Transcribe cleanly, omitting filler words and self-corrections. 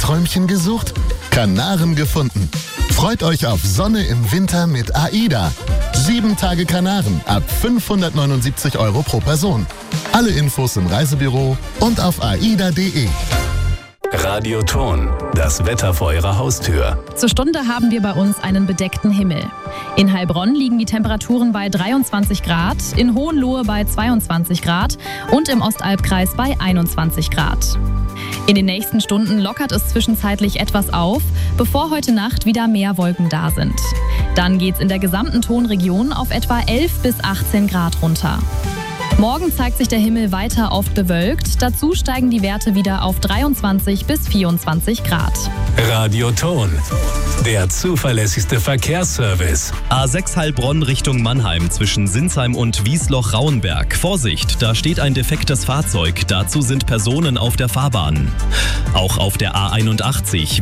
Winterträumchen gesucht? Kanaren gefunden. Freut euch auf Sonne im Winter mit AIDA. 7 Tage Kanaren ab 579 € pro Person. Alle Infos im Reisebüro und auf aida.de. Radioton, das Wetter vor Ihrer Haustür. Zur Stunde haben wir bei uns einen bedeckten Himmel. In Heilbronn liegen die Temperaturen bei 23 Grad, in Hohenlohe bei 22 Grad und im Ostalbkreis bei 21 Grad. In den nächsten Stunden lockert es zwischenzeitlich etwas auf, bevor heute Nacht wieder mehr Wolken da sind. Dann geht's in der gesamten Tonregion auf etwa 11 bis 18 Grad runter. Morgen zeigt sich der Himmel weiter oft bewölkt. Dazu steigen die Werte wieder auf 23 bis 24 Grad. Radioton, der zuverlässigste Verkehrsservice. A6 Heilbronn Richtung Mannheim zwischen Sinsheim und Wiesloch-Rauenberg. Vorsicht, da steht ein defektes Fahrzeug. Dazu sind Personen auf der Fahrbahn. Auch auf der A81